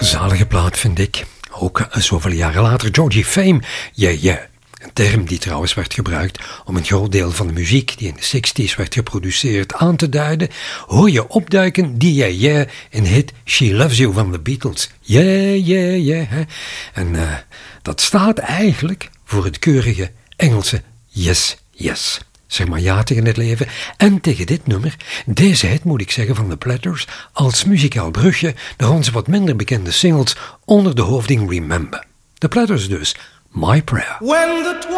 Zalige plaat vind ik. Ook zoveel jaren later Georgie Fame. Yeah, yeah. Een term die trouwens werd gebruikt om een groot deel van de muziek die in de 60s werd geproduceerd aan te duiden, hoor je opduiken die yeah, yeah in hit She Loves You van de Beatles. Yeah, yeah, yeah. En dat staat eigenlijk voor het keurige Engelse yes, yes. Zeg maar ja tegen het leven en tegen dit nummer, deze hit moet ik zeggen van de Platters, als muzikaal brugje naar onze wat minder bekende singles onder de hoofding Remember. De Platters dus, My Prayer.